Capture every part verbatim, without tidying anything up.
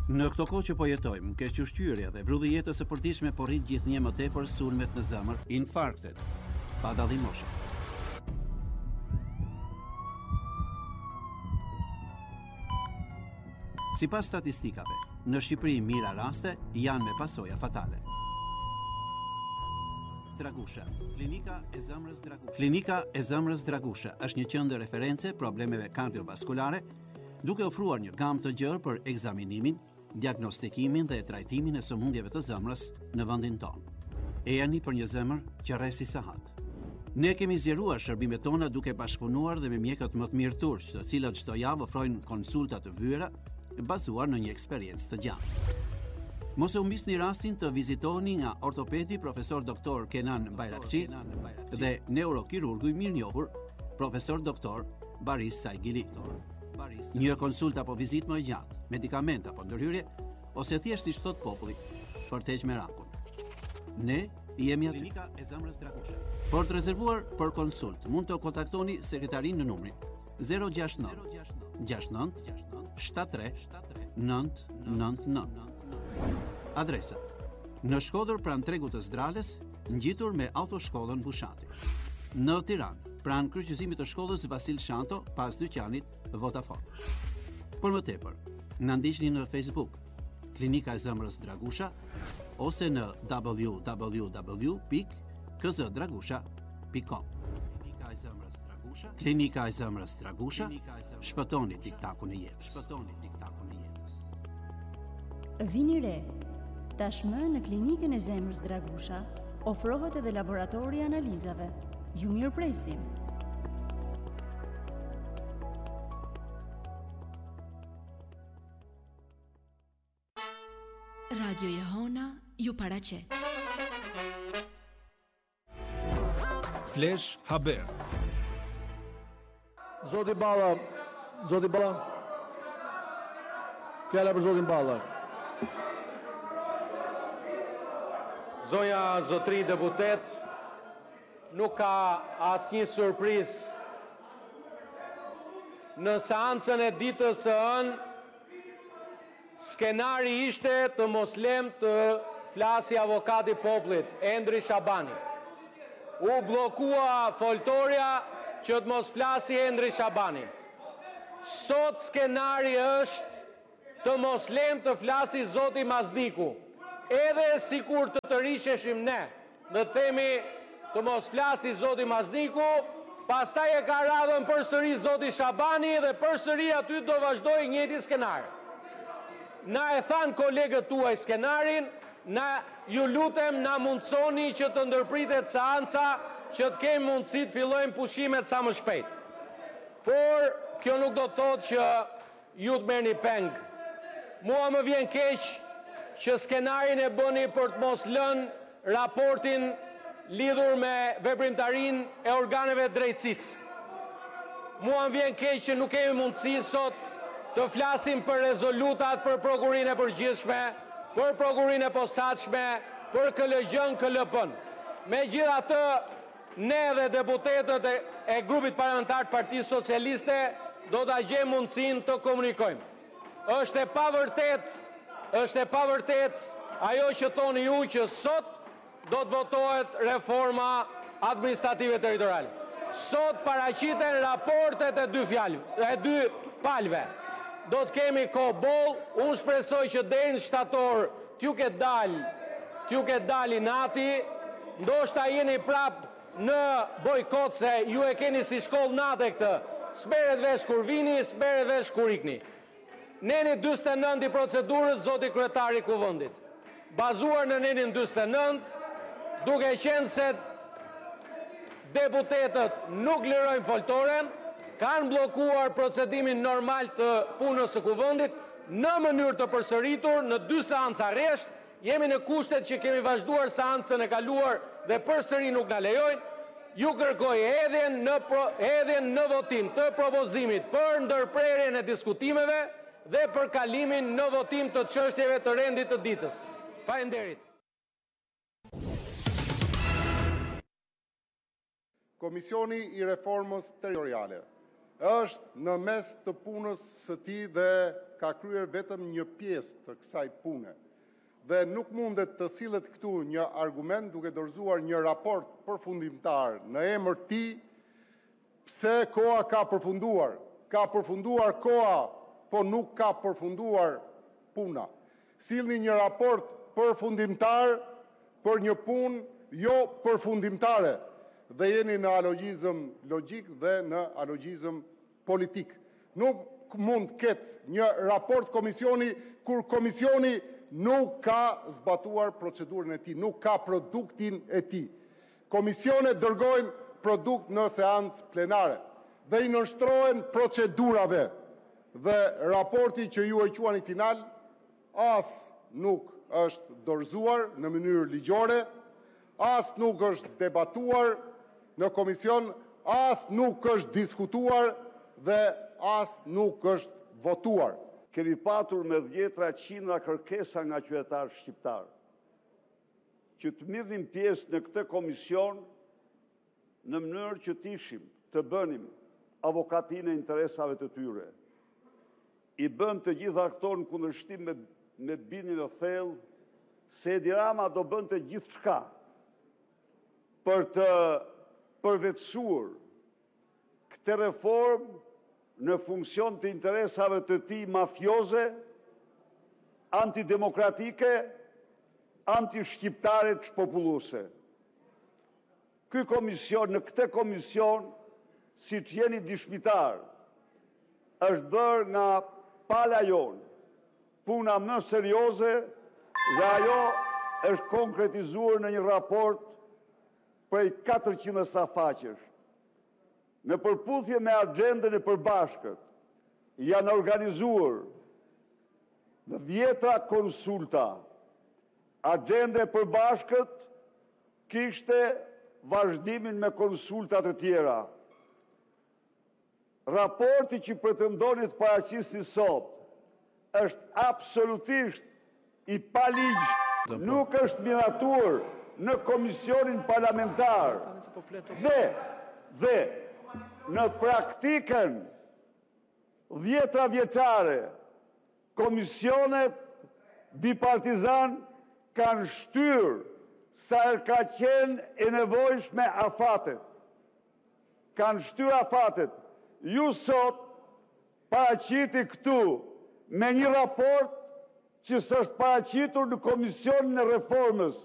Në këto kohë që po jetojmë, keq ushqyerja dhe vrudhi jetës së përditshme po rrit gjithnjë më tepër sulmet në zemër, infarktet, pa dallim moshe. Sipas statistikave, në Shqipëri mira raste janë me pasoja fatale. Dragusha, klinika e zemrës Dragusha. Klinika e zemrës Dragusha është një qendër referencë problemeve kardiovaskulare, duke ofruar një gamë të gjerë për ekzaminimin, diagnostikimin dhe trajtimin e sëmundjeve të zemrës në vendin tonë. E jani për një zemër që rresi sahat. Ne kemi zgjeruar shërbimet tona duke bashkëpunuar dhe me mjekët më të mirë turq, të cilët çdo javë ofrojnë konsulta të vyera bazuar në një eksperiencë të gjatë. Mos e humbisni rastin të vizitoni nga ortopedi profesor doktor Kenan Bayrakçi dhe neurokirurgu i mirënjohur profesor doktor Baris Saigili. Një konsult apo vizitë më e gjatë, medikament apo ndërhyrje, ose thjesht siç thot populli, për të heqë merakun. Ne jemi aty. Klinika e zemrës Dragusha. Për të rezervuar për konsult, mund të kontaktoni sekretarin në numrin zero gjasht nëntë gjasht nëntë shtatëdhjetë tre nëntë nëntë nëntë. Adresa: në Shkodër pranë tregut të Zdrales, ngjitur me autoshkollën Bushati. Në Tiranë, pranë kryqëzimit të shkollës Vasil Shanto, pas dyqanit Vodafone. Për më tepër, na ndiqni në Facebook, Klinika e zemrës Dragusha, ose në w w w pikë k z dragusha pikë com. Klinika e zemrës Dragusha, Klinika e zemrës Dragusha, shpëtoni tiktakun e jetës. Shpëtoni tiktakun e jetës. Vini re, tashmë në Klinikën e zemrës Dragusha ofrohet edhe laboratori i analizave. Ju mirëpresim. Radio Jehona ju paraqet. Flash Haber. Zoti Balla, Zoti Balla. Fjala për Zotin Balla. Zonja zotri deputet, nuk ka asnjë surprizë. Në seancën e ditës së ënë, skenari ishte të mos lëm të flasi avokati i popullit, Endri Shabani. U bllokua foltorja që të mos flasi Endri Shabani. Sot skenari është të mos lëm të flasi Zoti Mazdiku. Edhe sikur të të risheshim ne, në temi të mos flasi Zoti Mazdiku, pastaj e ka radhën përsëri Zoti Shabani dhe përsëri aty do vazhdoj njëjti skenar. Na e than kolegët tuaj skenarin, na ju lutem na mundsoni që të ndërpritet seanca, që të kemi mundësi të fillojmë pushimet sa më shpejt. Por kjo nuk do të thotë që ju të merrni peng. Mua më vjen keq që skenarin e bëni për të mos lënë raportin lidhur me veprimtarinë e organeve drejtësisë. Mua më vjen keq që nuk kemi mundësi sot të flasim për rezolutat për prokurinë e përgjithshme, për prokurinë e posaçme, për K L G-n, K L P-n. Megjithatë, ne dhe deputetët e grupit parlamentar të Partisë Socialiste do ta gjejmë mundësinë të komunikojmë. Është e pavërtet, është e pavërtet ajo që thoni ju që sot do të votohet reforma administrative territoriale. Sot paraqiten raportet e dy fjalëve, e dy palëve. Do të kemi kohë boll, unë shpresoj që deri në shtator t'ju ketë dalë, t'ju ketë dalë inati, ndoshta jeni prap në bojkot se ju e keni si shkollë nate këtë. S'merret vesh kur vini, s'merret vesh kur ikni. Neni dyzet e nëntë i procedurës, zoti kryetari i kuvendit. Bazuar në nenin dyzet e nëntë, duke qenë se deputetët nuk lirojnë foltoren, kanë blokuar procedimin normal të punës së kuvendit në mënyrë të përsëritur në dy seanca rresht. Jemi në kushtet që kemi vazhduar seancën e kaluar dhe përsëri nuk na lejojnë. Ju kërkoj hedhjen në pro, hedhjen në votim të propozimit për ndërprerjen e diskutimeve dhe për kalimin në votim të çështjeve të rendit të ditës. Faleminderit. Komisioni i reformës territoriale. është në mes të punës së tij dhe ka kryer vetëm një pjesë të kësaj pune. Dhe nuk mundet të sillet këtu një argument duke dorëzuar një raport përfundimtar në emër të tij, pse koha ka përfunduar. Ka përfunduar koha, po nuk ka përfunduar puna. Sillni një raport përfundimtar për një punë jo përfundimtare dhe jeni në alogjizëm logjik dhe në alogjizëm politik. Nuk mund të ketë një raport komisioni kur komisioni nuk ka zbatuar procedurën e tij, nuk ka produktin e tij. Komisionet dërgojnë produkt në seancë plenare dhe i nënshtrohen procedurave dhe raporti që ju e quani final as nuk është dorëzuar në mënyrë ligjore, as nuk është debatuar në komision, as nuk është diskutuar dhe as nuk është votuar. Kemi patur me dhjetra qindra kërkesa nga qytetarë shqiptarë që të mirnin pjesë në këtë komision në mënyrë që të ishim, të bënim avokatinë e interesave të tyre. I bën të gjitha këto në kundërshtim me, me bindjen e thellë se Edi Rama do bënte gjithçka për të përvetësuar këtë reformë në funksion të interesave të tij mafioze, antidemokratike, antishqiptare çpopulluese. Ky komision, në këtë komision, siç jeni dishmitar, është bërë nga pala jonë puna më serioze dhe ajo është konkretizuar në një raport prej katërqind faqesh. Në përputhje me agjendën e përbashkët, janë organizuar në dhjetra konsulta. Agjenda e përbashkët kishte vazhdimin me konsultat të tjera. Raporti që pretendoni të paraqisni sot është absolutisht i paligj, nuk është miratuar në komisionin parlamentar dhe, dhe në praktikën dhjetra vjeçare, komisionet bipartizan kanë shtyrë sa herë ka qenë e nevojshme afatet. Kanë shtyrë afatet. Ju sot paraqiti këtu me një raport që s'është paraqitur në komisionin e reformës.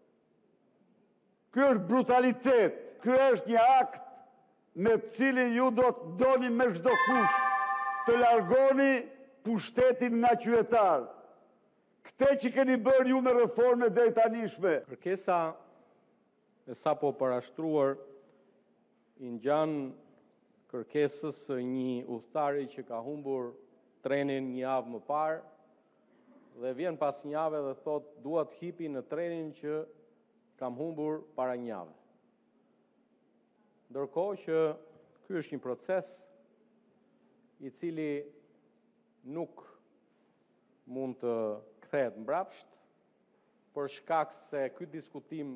Ky është brutalitet, ky është një akt me cilin ju do të doni me çdo kusht të largoni pushtetin nga qytetar. Këtë që keni bërë ju me reforme deri tanishme. Kërkesa e sapo parashtruar i ngjan kërkesës së një udhëtari që ka humbur trenin një javë më parë dhe vjen pas një jave dhe thot dua të hipi në trenin që kam humbur para një jave. Ndërkohë që ky është një proces i cili nuk mund të kthehet mbrapsht për shkak se ky diskutim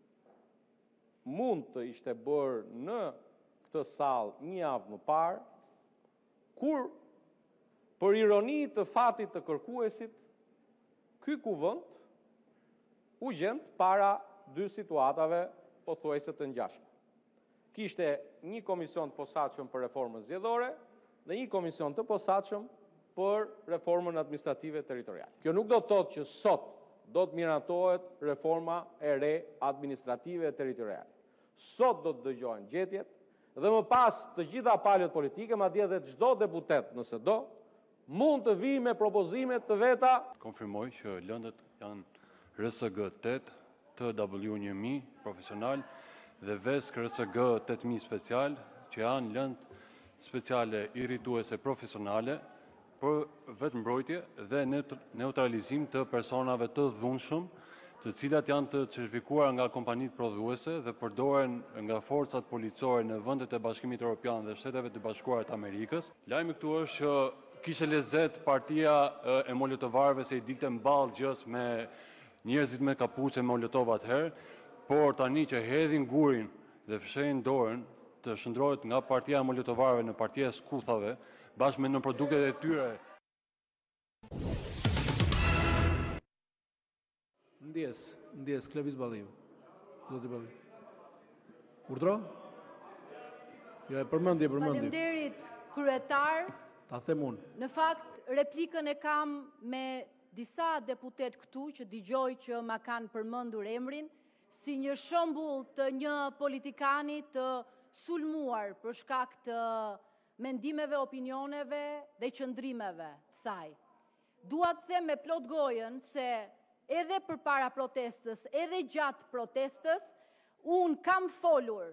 mund të ishte bërë në këtë sallë një javë më parë, kur për ironi të fatit të kërkuesit, ky kuvend u gjend para dy situatave pothuajse të ngjashme. Kishte një komision të posaçëm për reformën zgjedhore dhe një komision të posaçëm për reformën administrative territoriale. Kjo nuk do të thotë që sot do të miratohet reforma e re administrative e territoriale. Sot do të dëgjohen gjetjet dhe më pas të gjitha palët politike, madje edhe çdo deputet nëse do, mund të vijë me propozime të veta. Konfirmoj që lëndët janë R S G tetë, T W një mijë profesional dhe Vesk R S G tetë mijë special, që janë lëndë speciale irrituese profesionale për vetëmbrojtje dhe neutralizim të personave të dhunshëm, të cilat janë të certifikuar nga kompanitë prodhuese dhe përdoren nga forcat policore në vendet e Bashkimit Evropian dhe Shteteve të Bashkuara të Amerikës. Lajmi këtu është që kishte lezet partia e Molotovarëve se i dilte mballë gjës me njerëzit me kapuçe Molotov atëherë, por tani që hedhin gurin dhe fshehin dorën të shndrohet nga partia e molitovarëve në partia e skuthave, bashkë me nënproduktet e tyre. Ndjes, ndjes, Klevis Balliu. Zoti Balliu. Urdhro? Jo, e përmendje, përmendje. Faleminderit, kryetar. Ta them unë. Në fakt, replikën e kam me disa deputet këtu që dëgjoj që ma kanë përmendur emrin si një shembull të një politikani të sulmuar për shkak të mendimeve, opinioneve dhe qëndrimeve të saj. Dua të them me plot gojën se edhe përpara protestës, edhe gjatë protestës, unë kam folur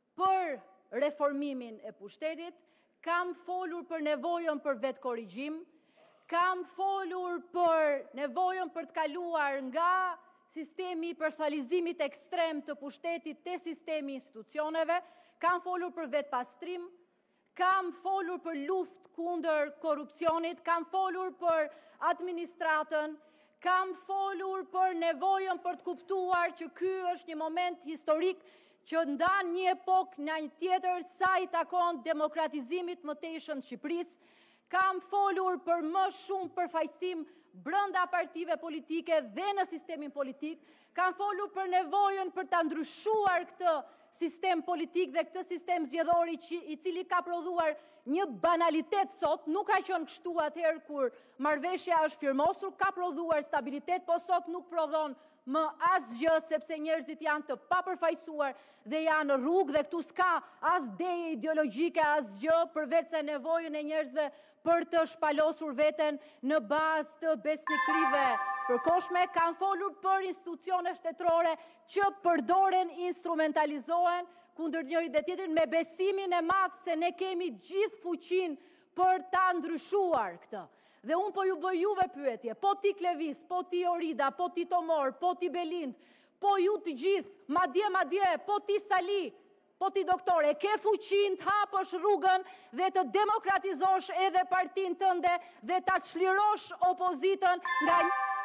për reformimin e pushtetit, kam folur për nevojën për vetë korrigjim, kam folur për nevojën për të kaluar nga sistemi i personalizimit ekstrem të pushtetit te sistemi institucioneve, kam folur për vetë pastrim, kam folur për luftë kundër korrupsionit, kam folur për administratën, kam folur për nevojën për të kuptuar që ky është një moment historik që ndan një epokë në një tjetër sa i takon demokratizimit mëtejshëm të Shqipërisë. Kam folur për më shumë përfaqësim brenda partive politike dhe në sistemin politik. Kam folur për nevojën për ta ndryshuar këtë sistem politik dhe këtë sistem zgjedhor i cili ka prodhuar një banalitet sot, nuk ka qenë kështu atëherë kur marrëveshja është firmosur, ka prodhuar stabilitet, po sot nuk prodhon më asgjë sepse njerëzit janë të papërfaqësuar dhe janë në rrugë dhe këtu s'ka as deje ideologjike, asgjë përveç se nevojën e njerëzve për të shpalosur veten në bazë të besnikërive përkohshme. Kanë folur për institucione shtetërore që përdoren, instrumentalizohen kundër njëri dhe tjetrin me besimin e madh se ne kemi gjithë fuqinë për ta ndryshuar këtë. Dhe unë po ju bëj juve pyetje, po ti Klevis, po ti Orida, po ti Tomor, po ti Belind, po ju të gjithë, madje, madje, po ti Sali, po ti doktore, ke fuqin të hapësh rrugën dhe të demokratizosh edhe partinë tënde dhe ta çlirosh opozitën nga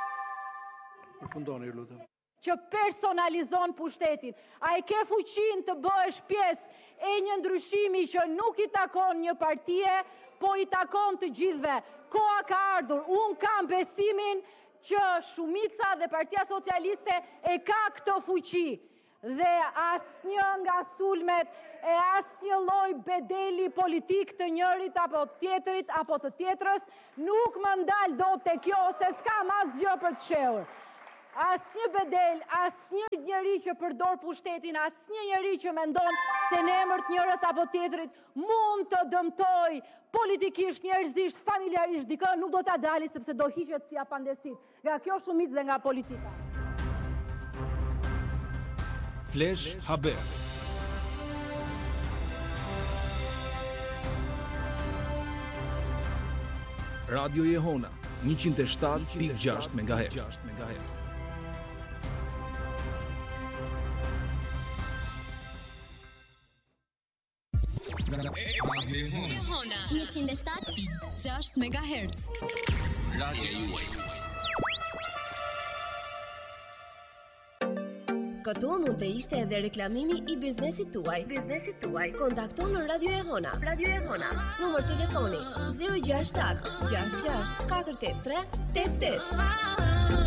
Përfundoni, ju lutem. që personalizon pushtetin. A e ke fuqin të bëhesh pjesë e një ndryshimi që nuk i takon një partie, po i takon të gjithve. Koha ka ardhur, unë kam besimin që shumica dhe Partia Socialiste e ka këtë fuqi. Dhe asnjë nga sulmet e asnjë lloj bedeli politik të njërit apo tjetrit apo të tjetrës nuk më ndal dot te kjo se s'kam asgjë për të shehur. Asnjë bedel, asnjë njeri që përdor pushtetin, asnjë njeri që mendon se në emër të njërës apo tjetrit mund të dëmtoj politikisht, njerëzisht, familjarisht dikë, nuk do ta dali sepse do hiqet si apandesit nga kjo shumicë dhe nga politika. Flash Haber. Radio Jehona njëqind e shtatë pikë gjashtë megahertz. Jehona njëqind e shtatë pikë gjashtë megahertz. Radio juaj. Këtu mund të ishte edhe reklamimi i biznesit tuaj. Biznesit tuaj. Kontakto në Radio Jehona. Radio Jehona. Numër telefoni zero gjasht shtat gjasht gjasht katër tetë tre tetë tetë.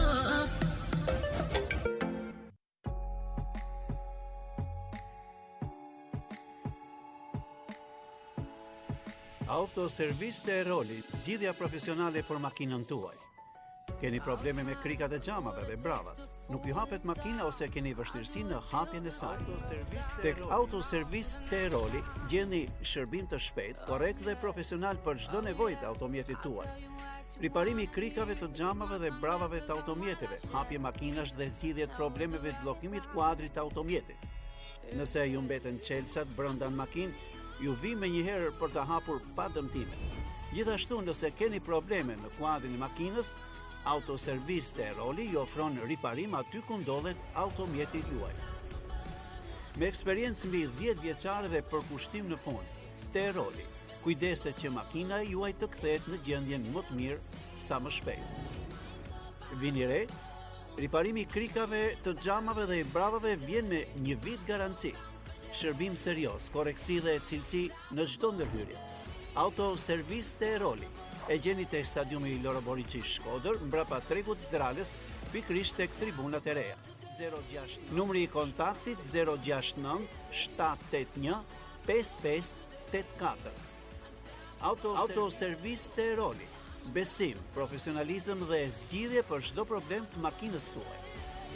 Autoservis të Eroli, zgjidhja profesionale për makinën tuaj. Keni probleme me krikat e xhamave dhe bravat, nuk ju hapet makina ose keni vështirësi në hapjen e saj. Tek Autoservis të Eroli gjeni shërbim të shpejtë, korrekt dhe profesional për çdo nevojë të automjetit tuaj. Riparimi i krikave të xhamave dhe bravave të automjeteve, hapje makinash dhe zgjidhje të problemeve të bllokimit kuadrit të automjetit. Nëse ju mbeten çelësat brenda në makinë, ju vi me njëherë për të hapur pa dëmtime. Gjithashtu nëse keni probleme në kuadrin e makinës, Autoservis të Eroli ju ofron riparim aty ku ndodhet automjeti juaj. Me eksperiencë mbi dhjetë vjeçare dhe përkushtim në punë, të Eroli, kujdeset që makina juaj të kthehet në gjendjen më të mirë sa më shpejt. Vini re, riparimi i krikave të xhamave dhe i bravave vjen me një vit garanci. shërbim serioz, koreksi dhe cilësi në çdo ndërhyrje. Autoservis te Roli. E gjeni tek stadiumi i Loro Boriçi Shkodër, mbrapa tregut Zdrales, pikërisht tek tribunat e reja. zero gjashtë Numri i kontaktit zero gjashtë nëntë shtatë tetë një pesë pesë tetë katër. Autoservis te Roli. Besim, profesionalizëm dhe zgjidhje për çdo problem të makinës tuaj.